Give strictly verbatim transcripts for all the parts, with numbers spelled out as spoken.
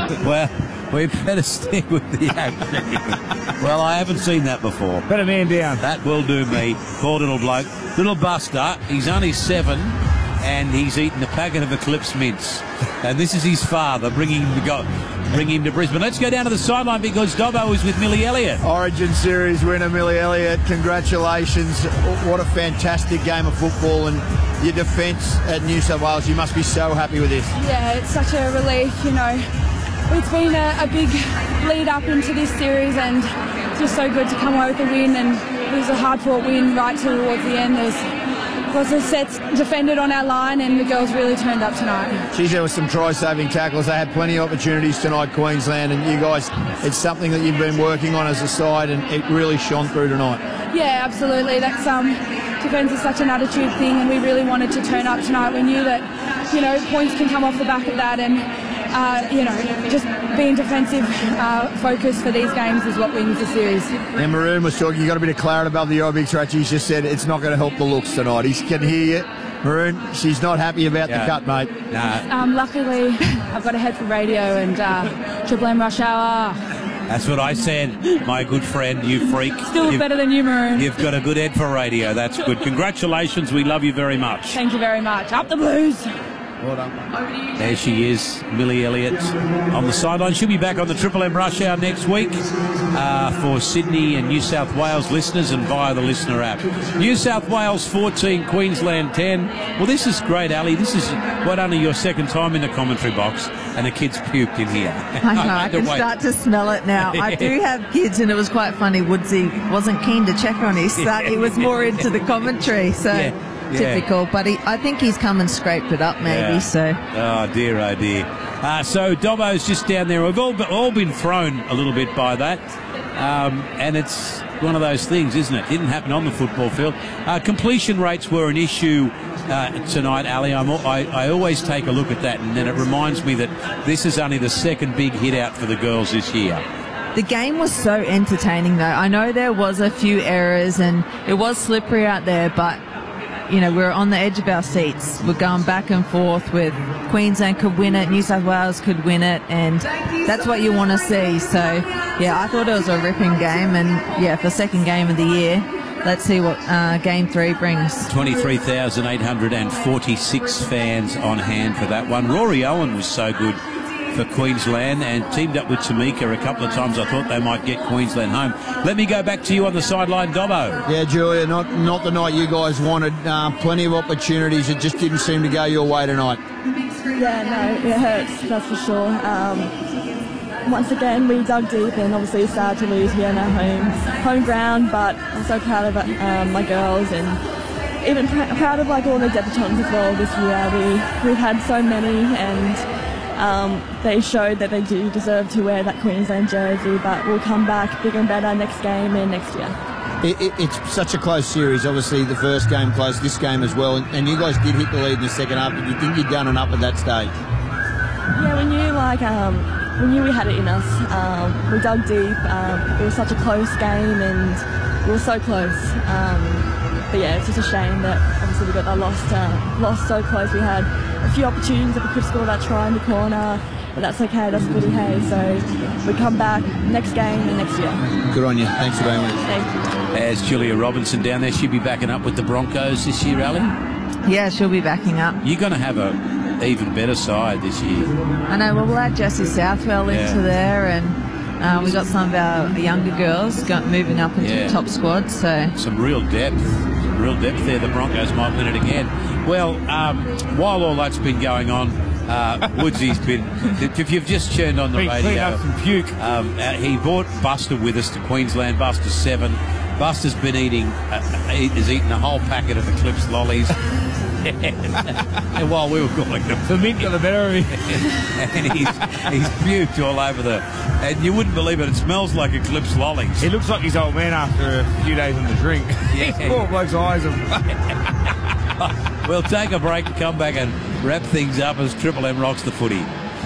Well, we better stick with the action. Well, I haven't seen that before. Put a man down. That will do me. Poor little bloke. Little Buster, he's only seven, and he's eaten a packet of Eclipse mints. And this is his father bringing him to go, bring him to Brisbane. Let's go down to the sideline because Dobbo is with Millie Elliott. Origin Series winner Millie Elliott, congratulations. What a fantastic game of football, and your defence at New South Wales, you must be so happy with this. Yeah, it's such a relief, you know. It's been a, a big lead up into this series, and it's just so good to come away with a win, and it was a hard-fought win right towards the end. There's lots of sets defended on our line, and the girls really turned up tonight. Geez, there was some try-saving tackles. They had plenty of opportunities tonight, Queensland, and you guys, it's something that you've been working on as a side, and it really shone through tonight. Yeah, absolutely. That's um, defence is such an attitude thing, and we really wanted to turn up tonight. We knew that, you know, points can come off the back of that, and Uh, you know, just being defensive uh, focus for these games is what wins the series. And Maroon was talking, you got a bit of cloud above the aerobics rack. He's just said it's not going to help the looks tonight. He can hear you. Maroon, she's not happy about yeah. the cut, mate. Nah. Um, luckily, I've got a head for radio and uh, Triple M Rush Hour. That's what I said, my good friend, you freak. Still you've, better than you, Maroon. You've got a good head for radio. That's good. Congratulations. We love you very much. Thank you very much. Up the Blues. Well done. There she is, Millie Elliott on the sideline. She'll be back on the Triple M Rush Hour next week uh, for Sydney and New South Wales listeners and via the listener app. New South Wales fourteen, Queensland ten. Well, this is great, Ali. This is what only your second time in the commentary box, and the kids puked in here. I know, I can start to smell it now. I do have kids, and it was quite funny. Woodsy wasn't keen to check on his son. He was more into the commentary, so... Yeah. Yeah. Typical, but he, I think he's come and scraped it up maybe, yeah. so... Oh, dear, oh, dear. Uh, so Dobbo's just down there. We've all, been, all been thrown a little bit by that, um, and it's one of those things, isn't it? It didn't happen on the football field. Uh, completion rates were an issue uh, tonight, Ali. I'm, I, I always take a look at that, and then it reminds me that this is only the second big hit out for the girls this year. The game was so entertaining, though. I know there was a few errors, and it was slippery out there, but... You know, we're on the edge of our seats. We're going back and forth with Queensland could win it, New South Wales could win it, and that's what you want to see. So, yeah, I thought it was a ripping game, and, yeah, for second game of the year, let's see what uh, game three brings. twenty-three thousand eight hundred forty-six fans on hand for that one. Rory Owen was so good for Queensland and teamed up with Tamika a couple of times. I thought they might get Queensland home. Let me go back to you on the sideline, Dobbo. Yeah, Julia, not not the night you guys wanted. Uh, plenty of opportunities. It just didn't seem to go your way tonight. Yeah, no, it hurts, that's for sure. Um, once again, we dug deep and obviously it's sad to lose here in our home home ground, but I'm so proud of um, my girls and even pr proud of like all the debutantes as well this year. We, we've had so many, and Um, they showed that they do deserve to wear that Queensland jersey, but we'll come back bigger and better next game and next year. It, it, it's such a close series. Obviously, the first game close, this game as well, and, and you guys did hit the lead in the second half. Did you think you'd done enough at that stage? Yeah, we knew like um, we knew we had it in us. Um, we dug deep. Um, it was such a close game, and we were so close. Um, but yeah, it's just a shame that obviously we got that lost, uh, lost so close. We had a few opportunities that we could score that try in the corner, but that's okay, that's footy, hey. So we come back next game and next year. Good on you. Thanks for being with us. Thank you. There's Julia Robinson down there. She'll be backing up with the Broncos this year, Ali. Yeah, she'll be backing up. You're going to have a even better side this year. I know, well, we'll add Jessie Southwell Yeah. into there, and uh, we got some of our younger girls got, moving up into Yeah. the top squad, so... Some real depth. Real depth there. The Broncos might win it again. Well, um, while all that's been going on, uh, Woodsy's been... If you've just turned on the Been cleaned radio... up from puke. Um, uh, he brought Buster with us to Queensland. Buster seven. Buster's been eating... Uh, has eaten a whole packet of Eclipse lollies. And while we were going to... The mint got the better of me. And he's, he's puked all over the... And you wouldn't believe it, it smells like Eclipse lollies. He looks like his old man after a few days on the drink. Yeah. His poor bloke's eyes are... We'll take a break and come back and wrap things up as Triple M rocks the footy.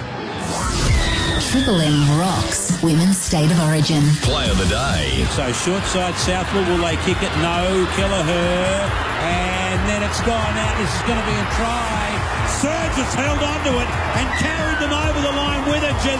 Triple M rocks Women's State of Origin. Play of the day. So short side Southwell, will they kick it? No. Kelleher. And then it's gone out. This is going to be a try. Surge has held on to it and carried them over the line with it.